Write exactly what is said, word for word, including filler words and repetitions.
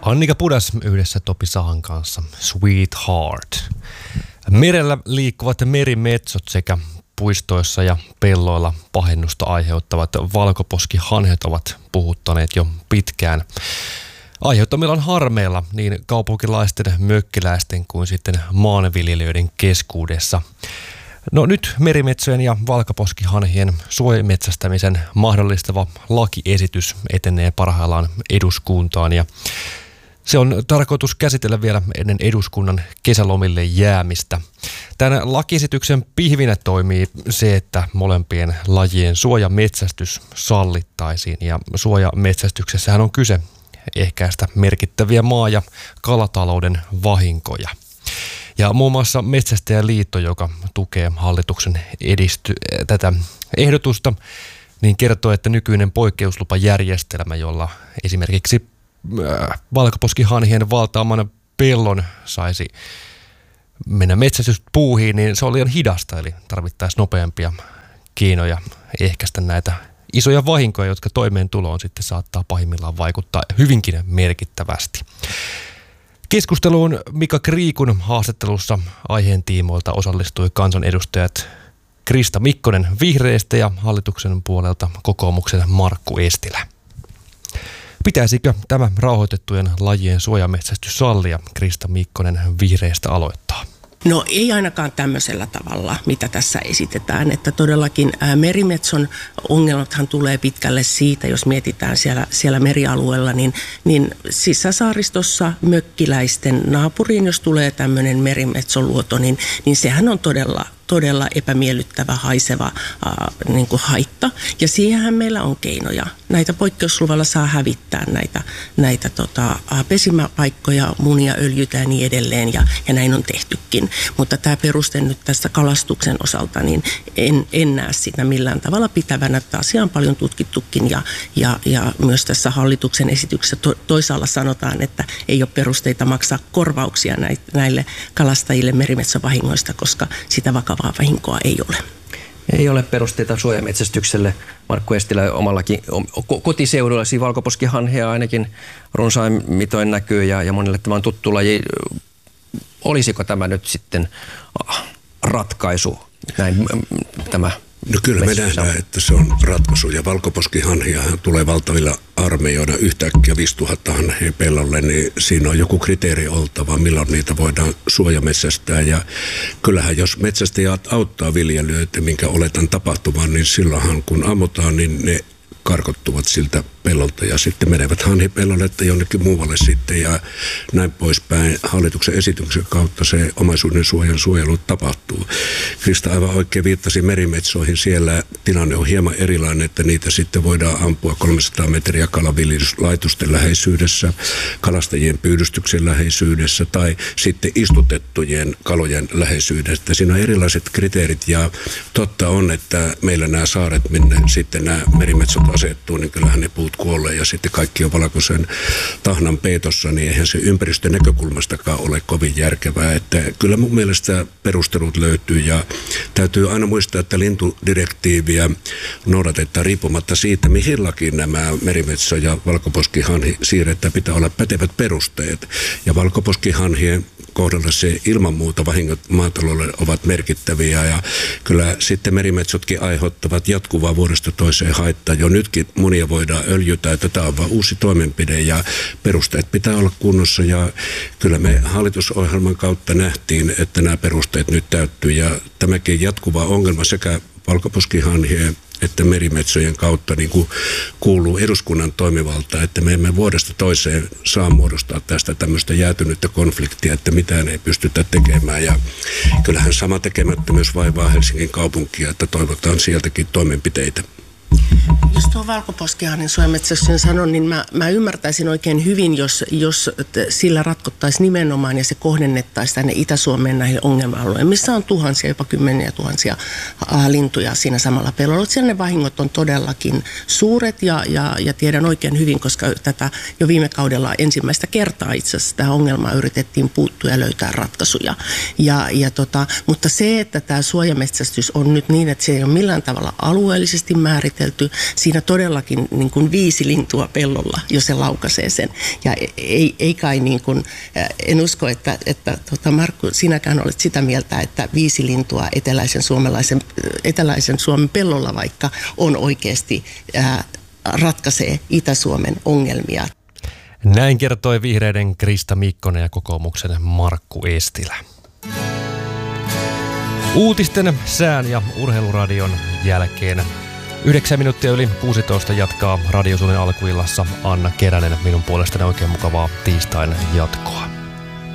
Annika Pudas yhdessä Topi Sahan kanssa, Sweetheart. Merellä liikkuvat merimetsot sekä puistoissa ja pelloilla pahennusta aiheuttavat valkoposkihanhet ovat puhuttaneet jo pitkään. Aiheuttamillaan harmeilla niin kaupunkilaisten, mökkiläisten kuin sitten maanviljelijöiden keskuudessa. No nyt merimetsojen ja valkoposkihanhien suojametsästämisen mahdollistava lakiesitys etenee parhaillaan eduskuntaan ja se on tarkoitus käsitellä vielä ennen eduskunnan kesälomille jäämistä. Tämän lakiesityksen pihvinä toimii se, että molempien lajien suojametsästys sallittaisiin ja suojametsästyksessähän on kyse ehkäistä merkittäviä maa- ja kalatalouden vahinkoja. Ja muun muassa Metsästäjäliitto, joka tukee hallituksen edisty- tätä ehdotusta, niin kertoo, että nykyinen poikkeuslupajärjestelmä, jolla esimerkiksi äh, valkoposkihanhien valtaaman pellon saisi mennä metsästyspuuhiin, niin se on liian hidasta, eli tarvittaisiin nopeampia keinoja ehkäistä näitä isoja vahinkoja, jotka toimeentuloon sitten saattaa pahimmillaan vaikuttaa hyvinkin merkittävästi. Keskusteluun Mika Kriikun haastattelussa aiheen tiimoilta osallistui kansanedustajat Krista Mikkonen Vihreistä ja hallituksen puolelta kokoomuksen Markku Eestilä. Pitäisikö tämä rauhoitettujen lajien suojametsästys sallia? Krista Mikkonen Vihreistä aloittaa. No ei ainakaan tämmöisellä tavalla, mitä tässä esitetään, että todellakin ää, merimetson ongelmathan tulee pitkälle siitä, jos mietitään siellä, siellä merialueella, niin, niin sisäsaaristossa mökkiläisten naapuriin, jos tulee tämmöinen merimetsoluoto, niin, niin sehän on todella todella epämiellyttävä, haiseva ää, niin kuin haitta. Ja siihenhän meillä on keinoja. Näitä poikkeusluvalla saa hävittää näitä, näitä tota, pesimäpaikkoja, munia, öljytä ja niin edelleen. Ja, ja näin on tehtykin. Mutta tämä peruste nyt tässä kalastuksen osalta, niin en, en näe sitä millään tavalla pitävänä. Tämä asia on paljon tutkittukin ja, ja, ja myös tässä hallituksen esityksessä to, toisaalla sanotaan, että ei ole perusteita maksaa korvauksia näille kalastajille merimetsovahingoista, koska sitä vakavaa vahinkoa ei ole. Ei ole perusteita suojametsästykselle. Markku Eestilä omallakin kotiseudullasi valkoposkihanhea ainakin runsain mitoin näkyy ja, ja monelle tämä on tuttu laji. Olisiko tämä nyt sitten ratkaisu näin tämä? No kyllä me nähdään, että se on ratkaisu ja valkoposkihanhiahan tulee valtavilla armeijoina yhtäkkiä viisituhatta hanhea pellolle, niin siinä on joku kriteeri oltava, milloin niitä voidaan suojametsästää ja kyllähän jos metsästäjät auttaa viljelijöitä, minkä oletan tapahtuvan, niin silloinhan kun ammutaan, niin ne karkottuvat siltä pellolta ja sitten menevät hanhipellolle tai jonnekin muualle sitten ja näin poispäin. Hallituksen esityksen kautta se omaisuuden suojan suojelu tapahtuu. Krista aivan oikein viittasi merimetsoihin. Siellä tilanne on hieman erilainen, että niitä sitten voidaan ampua kolmesataa metriä kalaviljelyslaitosten läheisyydessä, kalastajien pyydystyksen läheisyydessä tai sitten istutettujen kalojen läheisyydessä. Siinä on erilaiset kriteerit ja totta on, että meillä nämä saaret, minne sitten nämä merimetsot asettuu, niin kyllähän ne puut kuolee ja sitten kaikki on valkoisen tahnan peitossa, niin eihän se ympäristön näkökulmastakaan ole kovin järkevää. Että kyllä mun mielestä perustelut löytyy ja täytyy aina muistaa, että lintudirektiiviä noudatetaan riippumatta siitä, mihin lakiin nämä merimetso- ja valkoposkihanhi siirretään, pitää olla pätevät perusteet. Ja valkoposkihanhien kohdalla se ilman muuta vahingot maataloudelle ovat merkittäviä ja kyllä sitten merimetsotkin aiheuttavat jatkuvaa vuodesta toiseen haittaa. Jo nytkin munia voidaan öljytä, että tämä on vain uusi toimenpide ja perusteet pitää olla kunnossa ja kyllä me hallitusohjelman kautta nähtiin, että nämä perusteet nyt täyttyy ja tämäkin jatkuva ongelma sekä valkoposkihanhien että merimetsojen kautta niin kuin kuuluu eduskunnan toimivalta, että me emme vuodesta toiseen saa muodostaa tästä tämmöistä jäätynyttä konfliktia, että mitään ei pystytä tekemään. Ja kyllähän sama tekemättömyys vaivaa Helsingin kaupunkia, että toivotaan sieltäkin toimenpiteitä. Jos tuo valkoposkihanhen suojametsästyksen sanon, niin mä, mä ymmärtäisin oikein hyvin, jos, jos sillä ratkottaisiin nimenomaan ja se kohdennettaisiin tänne Itä-Suomeen näihin ongelma-alueille, missä on tuhansia, jopa kymmeniä tuhansia ää, lintuja siinä samalla pellolla. Siellä ne vahingot on todellakin suuret ja, ja, ja tiedän oikein hyvin, koska tätä jo viime kaudella ensimmäistä kertaa itse asiassa tähän ongelmaan yritettiin puuttua ja löytää ratkaisuja. Ja, ja tota, mutta se, että tämä suojametsästys on nyt niin, että se ei ole millään tavalla alueellisesti määritelty, käsitelty. Siinä todellakin niin kuin viisi lintua pellolla, jos se laukaisee sen. Ja ei, ei kai niin kuin, en usko, että, että tota Markku, sinäkään olet sitä mieltä, että viisi lintua eteläisen, suomalaisen, eteläisen Suomen pellolla vaikka on oikeasti ää, ratkaisee Itä-Suomen ongelmia. Näin kertoi vihreiden Krista Mikkonen ja kokoomuksen Markku Eestilä. Uutisten, sään ja urheiluradion jälkeen yhdeksän minuuttia yli kuusitoista jatkaa Radio Suomen alkuillassa Anna Keränen. Minun puolestani oikein mukavaa tiistain jatkoa.